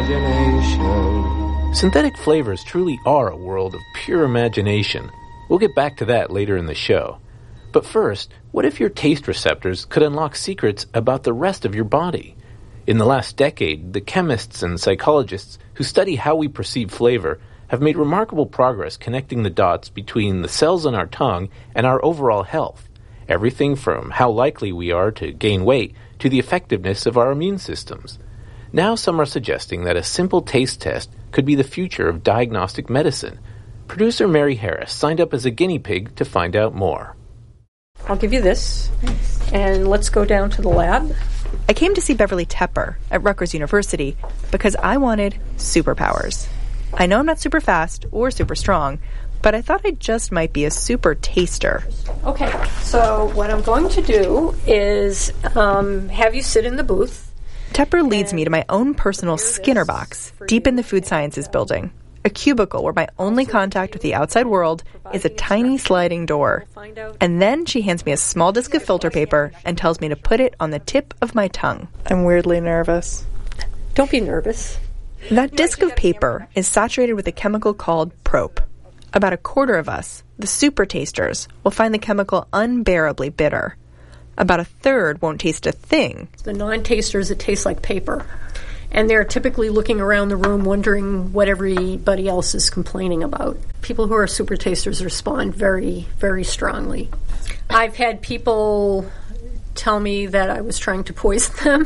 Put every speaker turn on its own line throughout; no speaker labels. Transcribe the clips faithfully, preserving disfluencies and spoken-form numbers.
imagination.
Synthetic flavors truly are a world of pure imagination. We'll get back to that later in the show. But first, what if your taste receptors could unlock secrets about the rest of your body? In the last decade, the chemists and psychologists who study how we perceive flavor have made remarkable progress connecting the dots between the cells on our tongue and our overall health. Everything from how likely we are to gain weight to the effectiveness of our immune systems. Now some are suggesting that a simple taste test could be the future of diagnostic medicine. Producer Mary Harris signed up as a guinea pig to find out more.
I'll give you this, and let's go down to the lab.
I came to see Beverly Tepper at Rutgers University because I wanted superpowers. I know I'm not super fast or super strong, but I thought I just might be a super taster.
Okay, so what I'm going to do is um, have you sit in the booth.
Tepper leads me to my own personal Skinner box, deep in the food sciences building. A cubicle where my only contact with the outside world is a tiny sliding door. And then she hands me a small disc of filter paper and tells me to put it on the tip of my tongue. I'm weirdly nervous.
Don't be nervous.
That disc of paper is saturated with a chemical called PROPE. About a quarter of us, the super tasters, will find the chemical unbearably bitter. About a third won't taste a thing.
The non-tasters, it tastes like paper. And they're typically looking around the room wondering what everybody else is complaining about. People who are super tasters respond very, very strongly. I've had people tell me that I was trying to poison them.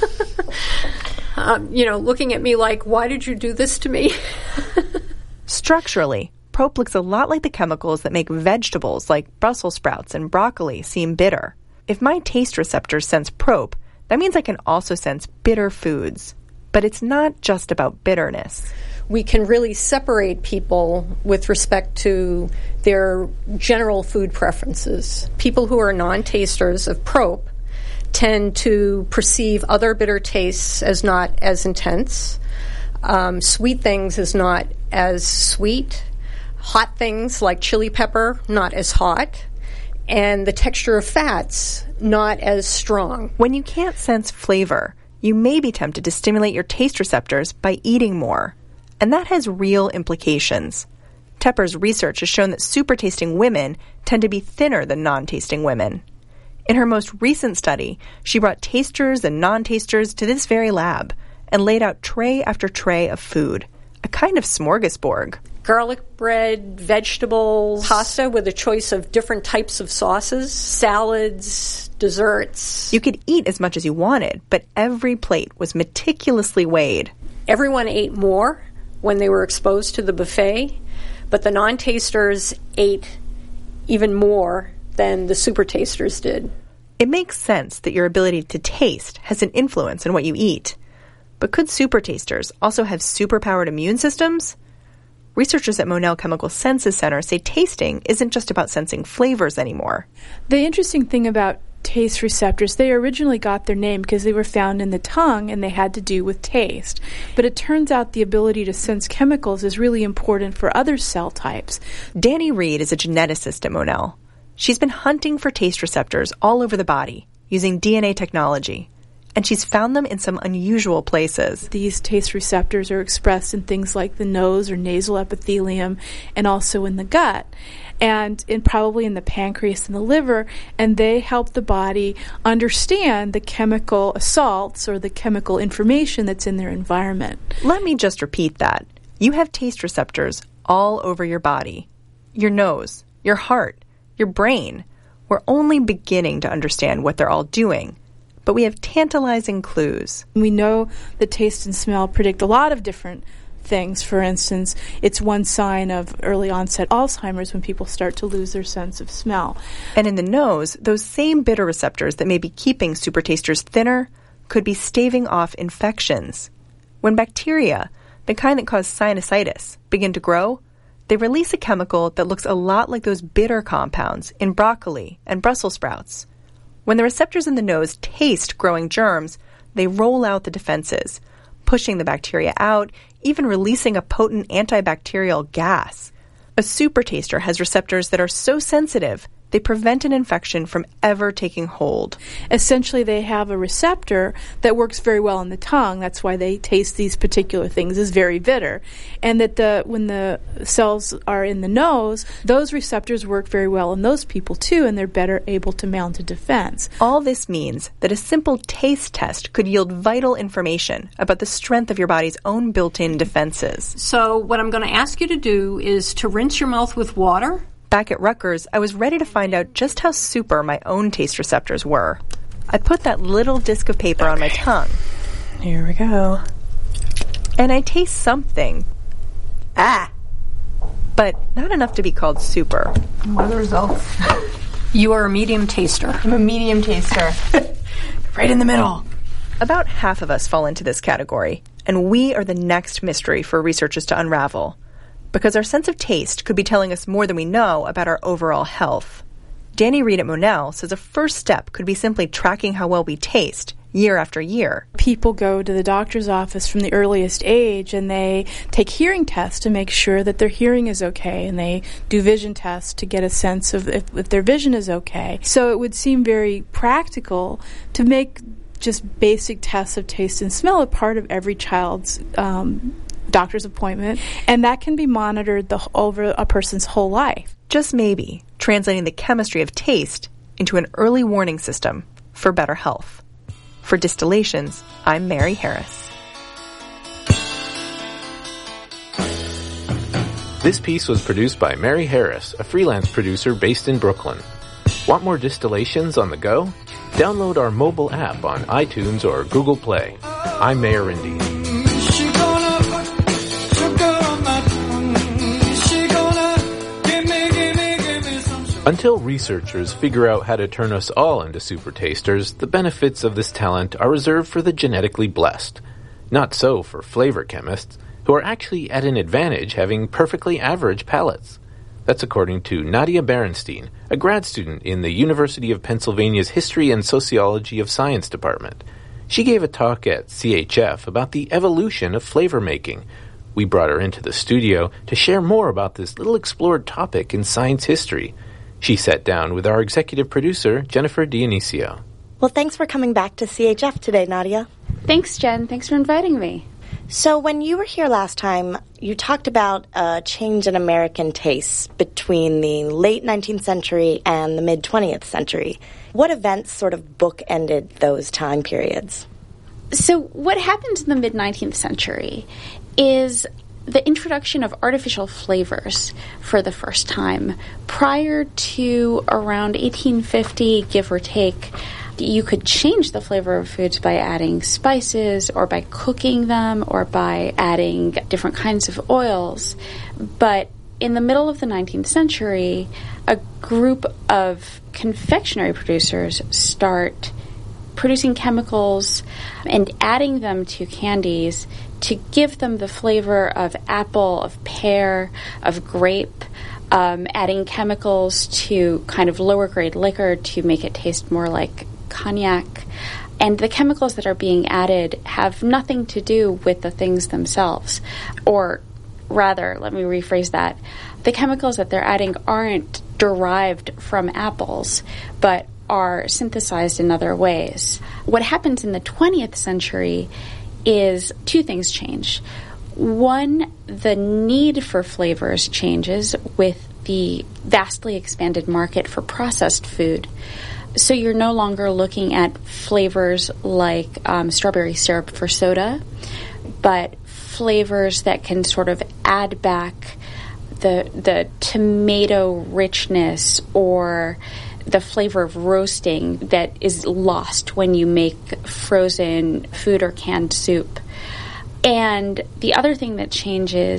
um, you know, looking at me like, why did you do this to me?
Structurally, PROPE looks a lot like the chemicals that make vegetables like Brussels sprouts and broccoli seem bitter. If my taste receptors sense PROPE, that means I can also sense bitter foods. But it's not just about bitterness.
We can really separate people with respect to their general food preferences. People who are non-tasters of PROPE tend to perceive other bitter tastes as not as intense, um, sweet things as not as sweet, hot things like chili pepper not as hot, and the texture of fats not as strong.
When you can't sense flavor, you may be tempted to stimulate your taste receptors by eating more. And that has real implications. Tepper's research has shown that super-tasting women tend to be thinner than non-tasting women. In her most recent study, she brought tasters and non-tasters to this very lab and laid out tray after tray of food, a kind of smorgasbord.
Garlic bread, vegetables, pasta with a choice of different types of sauces, salads, desserts.
You could eat as much as you wanted, but every plate was meticulously weighed.
Everyone ate more when they were exposed to the buffet, but the non-tasters ate even more than the super tasters did.
It makes sense that your ability to taste has an influence on what you eat. But could super tasters also have superpowered immune systems? Researchers at Monell Chemical Senses Center say tasting isn't just about sensing flavors anymore.
The interesting thing about taste receptors, they originally got their name because they were found in the tongue and they had to do with taste. But it turns out the ability to sense chemicals is really important for other cell types.
Danny Reed is a geneticist at Monell. She's been hunting for taste receptors all over the body using D N A technology. And she's found them in some unusual places.
These taste receptors are expressed in things like the nose or nasal epithelium and also in the gut and in probably in the pancreas and the liver, and they help the body understand the chemical assaults or the chemical information that's in their environment.
Let me just repeat that. You have taste receptors all over your body. Your nose, your heart, your brain. We're only beginning to understand what they're all doing. But we have tantalizing clues.
We know that taste and smell predict a lot of different things. For instance, it's one sign of early onset Alzheimer's when people start to lose their sense of smell.
And in the nose, those same bitter receptors that may be keeping super tasters thinner could be staving off infections. When bacteria, the kind that cause sinusitis, begin to grow, they release a chemical that looks a lot like those bitter compounds in broccoli and Brussels sprouts. When the receptors in the nose taste growing germs, they roll out the defenses, pushing the bacteria out, even releasing a potent antibacterial gas. A super taster has receptors that are so sensitive, they prevent an infection from ever taking hold.
Essentially, they have a receptor that works very well in the tongue. That's why they taste these particular things as very bitter. And that the when the cells are in the nose, those receptors work very well in those people too, and they're better able to mount a defense.
All this means that a simple taste test could yield vital information about the strength of your body's own built-in defenses.
So what I'm going to ask you to do is to rinse your mouth with water.
Back at Rutgers, I was ready to find out just how super my own taste receptors were. I put that little disc of paper okay. on my tongue. Here we go. And I taste something. Ah! But not enough to be called super.
What are the results?
You are a medium taster.
I'm a medium taster. Right in the middle.
About half of us fall into this category, and we are the next mystery for researchers to unravel. Because our sense of taste could be telling us more than we know about our overall health. Danny Reed at Monell says a first step could be simply tracking how well we taste year after year.
People go to the doctor's office from the earliest age and they take hearing tests to make sure that their hearing is okay, and they do vision tests to get a sense of if, if their vision is okay. So it would seem very practical to make just basic tests of taste and smell a part of every child's um doctor's appointment, and that can be monitored the, over a person's whole life.
Just maybe translating the chemistry of taste into an early warning system for better health. For Distillations, I'm Mary Harris.
This piece was produced by Mary Harris, a freelance producer based in Brooklyn. Want more Distillations on the go? Download our mobile app on iTunes or Google Play. I'm Mayor Indy. Until researchers figure out how to turn us all into super tasters, the benefits of this talent are reserved for the genetically blessed. Not so for flavor chemists, who are actually at an advantage having perfectly average palates. That's according to Nadia Berenstein, a grad student in the University of Pennsylvania's History and Sociology of Science department. She gave a talk at C H F about the evolution of flavor making. We brought her into the studio to share more about this little explored topic in science history. She sat down with our executive producer, Jennifer Dionisio.
Well, thanks for coming back to C H F today, Nadia.
Thanks, Jen. Thanks for inviting me.
So when you were here last time, you talked about a change in American tastes between the late nineteenth century and the mid-twentieth century. What events sort of bookended those time periods?
So what happened in the mid-nineteenth century is the introduction of artificial flavors for the first time. Prior to around eighteen fifty, give or take, you could change the flavor of foods by adding spices or by cooking them or by adding different kinds of oils. But in the middle of the nineteenth century, a group of confectionery producers start producing chemicals and adding them to candies to give them the flavor of apple, of pear, of grape, um, adding chemicals to kind of lower grade liquor to make it taste more like cognac. And the chemicals that are being added have nothing to do with the things themselves. Or rather, let me rephrase that. The chemicals that they're adding aren't derived from apples, but are synthesized in other ways. What happens in the twentieth century is two things change. One, the need for flavors changes with the vastly expanded market for processed food. So you're no longer looking at flavors like um, strawberry syrup for soda, but flavors that can sort of add back the the tomato richness or the flavor of roasting that is lost when you make frozen food or canned soup. And the other thing that changes